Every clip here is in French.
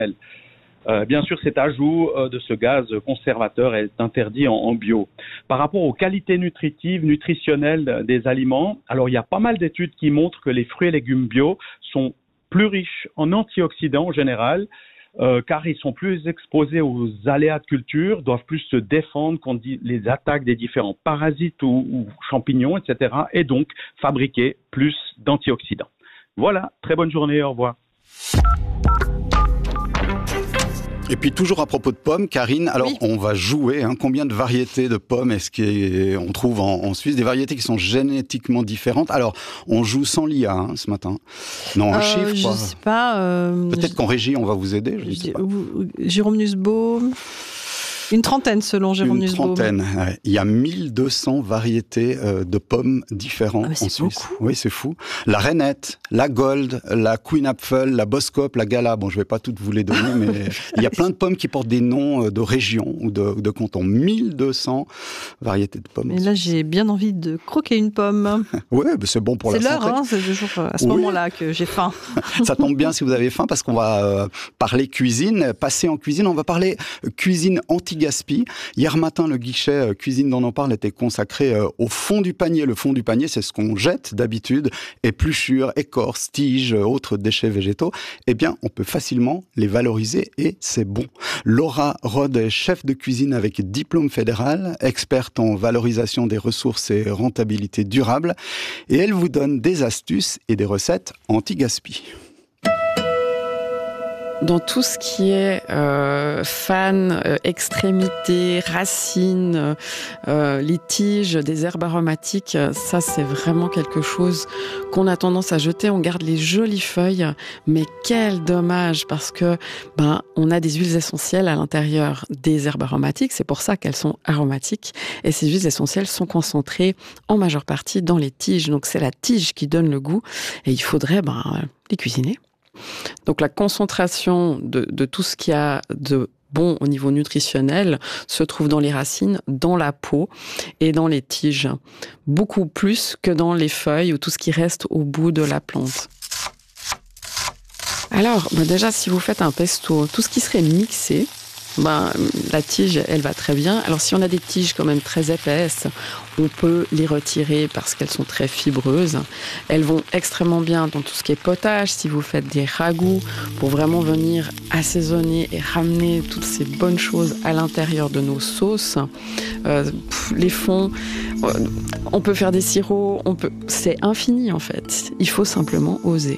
Bien sûr, cet ajout de ce gaz conservateur est interdit en bio. Par rapport aux qualités nutritionnelles des aliments, alors il y a pas mal d'études qui montrent que les fruits et légumes bio sont plus riches en antioxydants en général, car ils sont plus exposés aux aléas de culture, doivent plus se défendre contre les attaques des différents parasites ou champignons, etc. et donc fabriquer plus d'antioxydants. Voilà, très bonne journée, au revoir. Et puis toujours à propos de pommes, Karine, alors oui. On va jouer. Combien de variétés de pommes est-ce qu'on trouve en Suisse? Des variétés qui sont génétiquement différentes. Alors, on joue sans l'IA ce matin. Non, un chiffre. Je sais pas. Peut-être qu'en régie, on va vous aider. Je sais pas. Jérôme Nussbaum. Une trentaine selon Jérôme Nussbaum. Une trentaine. Ouais. Il y a 1200 variétés de pommes différentes en Suisse. Beaucoup. Oui, c'est fou. La Reinette, la Gold, la Queen Apple, la Boskop, la Gala. Bon, je vais pas toutes vous les donner, mais il y a plein de pommes qui portent des noms de régions ou de cantons. 1200 variétés de pommes. Et là, j'ai bien envie de croquer une pomme. Oui, c'est bon pour la santé. C'est l'heure, c'est toujours à ce moment-là que j'ai faim. Ça tombe bien si vous avez faim, parce qu'on va parler cuisine, passer en cuisine. On va parler cuisine anti-gaspi. Hier matin, le guichet cuisine dont on parle était consacré au fond du panier. Le fond du panier, c'est ce qu'on jette d'habitude, épluchures, écorces, tiges, autres déchets végétaux. Eh bien, on peut facilement les valoriser et c'est bon. Laura Rode est chef de cuisine avec diplôme fédéral, experte en valorisation des ressources et rentabilité durable. Et elle vous donne des astuces et des recettes anti-gaspi. Dans tout ce qui est fan, extrémité, racines, les tiges, des herbes aromatiques, ça c'est vraiment quelque chose qu'on a tendance à jeter. On garde les jolies feuilles, mais quel dommage, parce que on a des huiles essentielles à l'intérieur des herbes aromatiques. C'est pour ça qu'elles sont aromatiques. Et ces huiles essentielles sont concentrées en majeure partie dans les tiges. Donc c'est la tige qui donne le goût. Et il faudrait les cuisiner. Donc la concentration de tout ce qu'il y a de bon au niveau nutritionnel se trouve dans les racines, dans la peau et dans les tiges. Beaucoup plus que dans les feuilles ou tout ce qui reste au bout de la plante. Alors, déjà, si vous faites un pesto, tout ce qui serait mixé, la tige, elle va très bien. Alors, si on a des tiges quand même très épaisses, on peut les retirer parce qu'elles sont très fibreuses. Elles vont extrêmement bien dans tout ce qui est potage. Si vous faites des ragoûts, pour vraiment venir assaisonner et ramener toutes ces bonnes choses à l'intérieur de nos sauces. Les fonds, on peut faire des sirops, c'est infini en fait. Il faut simplement oser.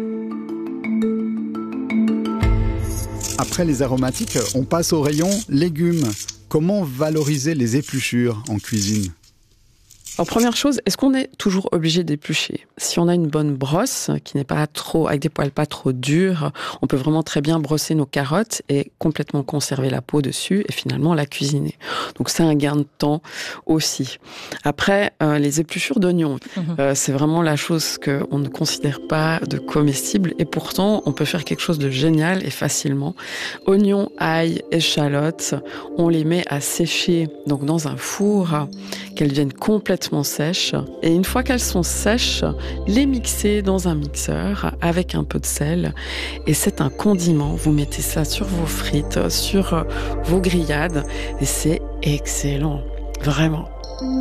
Après les aromatiques, on passe au rayon légumes. Comment valoriser les épluchures en cuisine ? Alors, première chose, est-ce qu'on est toujours obligé d'éplucher ? Si on a une bonne brosse, qui n'est pas trop, avec des poils pas trop durs, on peut vraiment très bien brosser nos carottes et complètement conserver la peau dessus et finalement la cuisiner. Donc, c'est un gain de temps aussi. Après, les épluchures d'oignons, c'est vraiment la chose qu'on ne considère pas de comestible et pourtant, on peut faire quelque chose de génial et facilement. Oignons, ail, échalotes, on les met à sécher donc dans un four, qu'elles deviennent complètement sèches. Et une fois qu'elles sont sèches, les mixer dans un mixeur avec un peu de sel. Et c'est un condiment. Vous mettez ça sur vos frites, sur vos grillades. Et c'est excellent. Vraiment.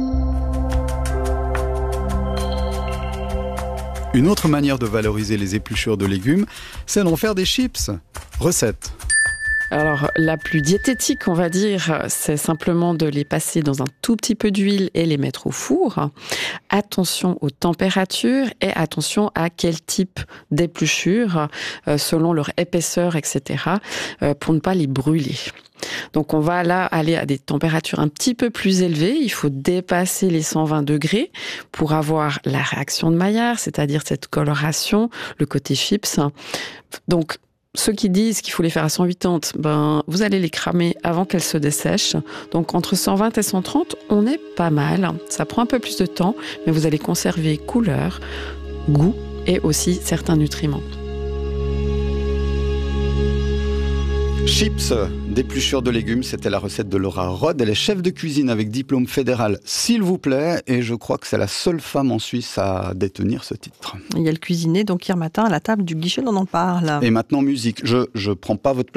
Une autre manière de valoriser les épluchures de légumes, c'est d'en faire des chips. Recette. Alors, la plus diététique, on va dire, c'est simplement de les passer dans un tout petit peu d'huile et les mettre au four. Attention aux températures et attention à quel type d'épluchure, selon leur épaisseur, etc., pour ne pas les brûler. Donc, on va là aller à des températures un petit peu plus élevées. Il faut dépasser les 120 degrés pour avoir la réaction de Maillard, c'est-à-dire cette coloration, le côté chips. Donc, ceux qui disent qu'il faut les faire à 180, vous allez les cramer avant qu'elles se dessèchent. Donc, entre 120 et 130, on est pas mal. Ça prend un peu plus de temps, mais vous allez conserver couleur, goût et aussi certains nutriments. Chips d'épluchure de légumes, c'était la recette de Laura Rod. Elle est chef de cuisine avec diplôme fédéral, s'il vous plaît, et je crois que c'est la seule femme en Suisse à détenir ce titre. Il y a le cuisinier, donc hier matin, à la table du guichet, on en parle. Et maintenant, musique. Je prends pas votre place.